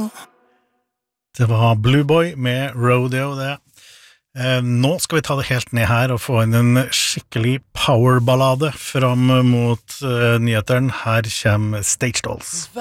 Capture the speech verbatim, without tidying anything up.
Det var Blue Boy med Rodeo, det. Eh, nå skal vi ta det helt ned her og få inn en skikkelig powerballade fram mot eh, nyheteren. Her kommer Stage Dolls.